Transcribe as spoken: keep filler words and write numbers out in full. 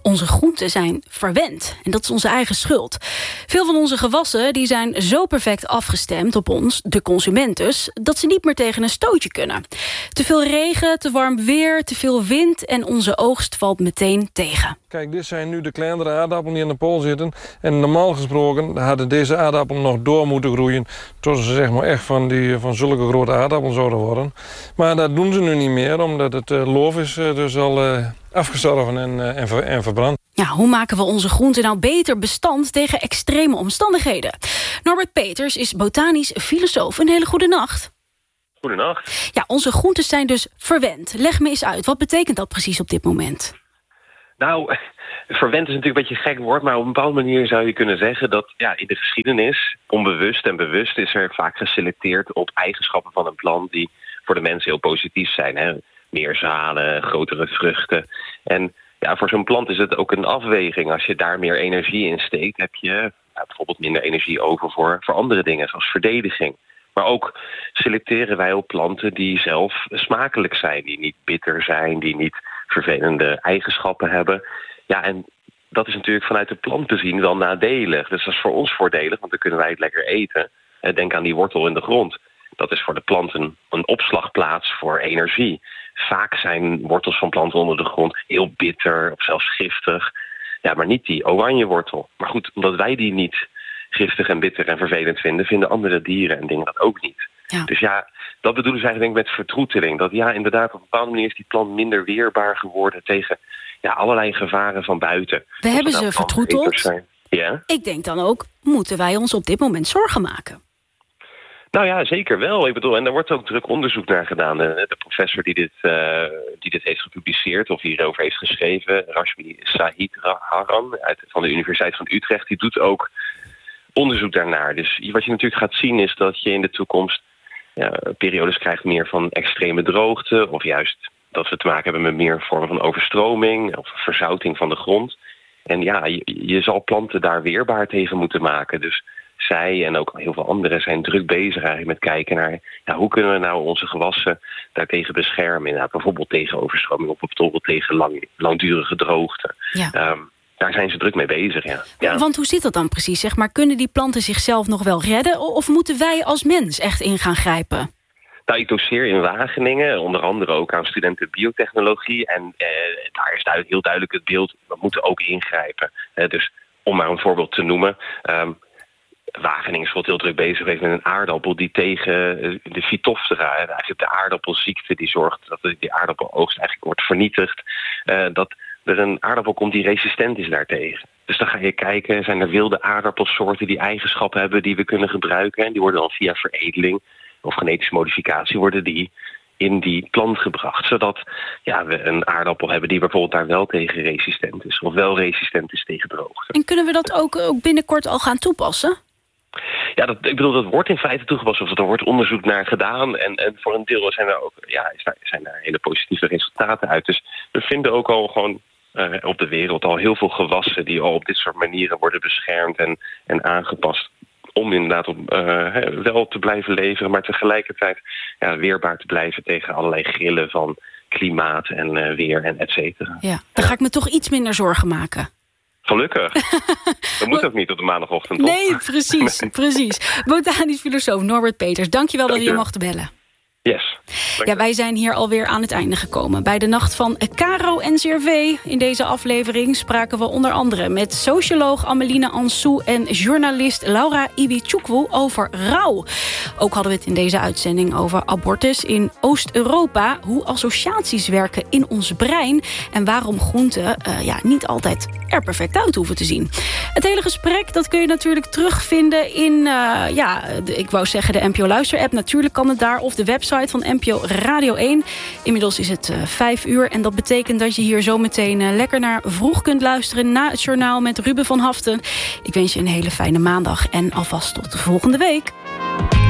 Onze groenten zijn verwend. En dat is onze eigen schuld. Veel van onze gewassen die zijn zo perfect afgestemd op ons, de consument dus, dat ze niet meer tegen een stootje kunnen. Te veel regen, te warm weer, te veel wind en onze oogst valt meteen tegen. Kijk, dit zijn nu de kleinere aardappelen die in de pool zitten. En normaal gesproken hadden deze aardappelen nog door moeten groeien tot ze zeg maar echt van, die, van zulke grote aardappelen zouden worden. Maar dat doen ze nu niet meer, omdat het uh, loof is uh, dus al uh, afgestorven en, uh, en, ver, en verbrand. Ja, hoe maken we onze groenten nou beter bestand tegen extreme omstandigheden? Norbert Peters is botanisch filosoof. Een hele goede nacht. Goedenacht. Ja, onze groenten zijn dus verwend. Leg me eens uit, wat betekent dat precies op dit moment? Nou, verwend is natuurlijk een beetje een gek woord, maar op een bepaalde manier zou je kunnen zeggen dat ja, in de geschiedenis, onbewust en bewust, is er vaak geselecteerd op eigenschappen van een plant die voor de mensen heel positief zijn. Hè? Meer zaden, grotere vruchten. En ja, voor zo'n plant is het ook een afweging. Als je daar meer energie in steekt, heb je nou, bijvoorbeeld minder energie over voor, voor andere dingen, zoals verdediging. Maar ook selecteren wij op planten die zelf smakelijk zijn, die niet bitter zijn, die niet vervelende eigenschappen hebben. Ja, en dat is natuurlijk vanuit de plant bezien wel nadelig. Dus dat is voor ons voordelig, want dan kunnen wij het lekker eten. Denk aan die wortel in de grond. Dat is voor de planten een opslagplaats voor energie. Vaak zijn wortels van planten onder de grond heel bitter of zelfs giftig. Ja, maar niet die oranje wortel. Maar goed, omdat wij die niet giftig en bitter en vervelend vinden, vinden andere dieren en dingen dat ook niet. Ja. Dus ja, dat bedoelen ze eigenlijk met vertroeteling. Dat ja, inderdaad, op een bepaalde manier is die plant minder weerbaar geworden tegen ja, allerlei gevaren van buiten. We hebben ze vertroeteld. Ja? Ik denk dan ook, moeten wij ons op dit moment zorgen maken? Nou ja, zeker wel. Ik bedoel, en daar wordt ook druk onderzoek naar gedaan. De professor die dit, uh, die dit heeft gepubliceerd of hierover heeft geschreven, Rashmi Sahidaharan uit van de Universiteit van Utrecht, die doet ook onderzoek daarnaar. Dus wat je natuurlijk gaat zien is dat je in de toekomst ja, periodes krijgt meer van extreme droogte, of juist dat we te maken hebben met meer vormen van overstroming of verzouting van de grond. En ja, je, je zal planten daar weerbaar tegen moeten maken. Dus zij en ook heel veel anderen zijn druk bezig eigenlijk met kijken naar ja, hoe kunnen we nou onze gewassen daartegen beschermen. Nou, bijvoorbeeld tegen overstroming of bijvoorbeeld tegen lang, langdurige droogte. Ja. Um, Daar zijn ze druk mee bezig, ja. ja. Want hoe zit dat dan precies? Zeg maar, kunnen die planten zichzelf nog wel redden? Of moeten wij als mens echt in gaan grijpen? Nou, ik doseer in Wageningen, onder andere ook aan studenten biotechnologie. En eh, daar is duidelijk, heel duidelijk het beeld, we moeten ook ingrijpen. Eh, dus om maar een voorbeeld te noemen. Um, Wageningen is bijvoorbeeld heel druk bezig geweest met een aardappel die tegen de Phytophthora, eigenlijk de aardappelziekte, die zorgt dat die aardappeloogst eigenlijk wordt vernietigd. Uh, dat er een aardappel komt die resistent is daartegen. Dus dan ga je kijken, zijn er wilde aardappelsoorten die eigenschappen hebben die we kunnen gebruiken. En die worden dan via veredeling of genetische modificatie worden die in die plant gebracht. Zodat ja, we een aardappel hebben die bijvoorbeeld daar wel tegen resistent is. Of wel resistent is tegen droogte. En kunnen we dat ook, ook binnenkort al gaan toepassen? Ja, dat, ik bedoel, dat wordt in feite toegepast. Of er wordt onderzoek naar gedaan. En, en voor een deel zijn er ook ja, zijn daar hele positieve resultaten uit. Dus we vinden ook al gewoon uh, op de wereld al heel veel gewassen die al op dit soort manieren worden beschermd en, en aangepast. Om inderdaad op, uh, wel te blijven leveren, maar tegelijkertijd ja, weerbaar te blijven tegen allerlei grillen van klimaat en uh, weer en et cetera. Ja, dan ga ik me toch iets minder zorgen maken. Gelukkig. Dat moet ook niet op de maandagochtend. Nee, toch? precies, nee. precies. Botanisch filosoof Norbert Peters, dankjewel Dank dat je hier mocht bellen. Yes. Ja, wij zijn hier alweer aan het einde gekomen. Bij de Nacht van Caro N C R V. In deze aflevering spraken we onder andere met socioloog Ameline Ansou en journalist Laura Ibichukwu over rouw. Ook hadden we het in deze uitzending over abortus in Oost-Europa, hoe associaties werken in ons brein en waarom groenten uh, ja, niet altijd er perfect uit hoeven te zien. Het hele gesprek dat kun je natuurlijk terugvinden in, uh, ja, de, ik wou zeggen de N P O Luister-app. Natuurlijk kan het daar, of de website van N P O Radio één. Inmiddels is het uh, vijf uur en dat betekent dat je hier zo meteen uh, lekker naar Vroeg kunt luisteren na het journaal met Ruben van Haften. Ik wens je een hele fijne maandag en alvast tot de volgende week.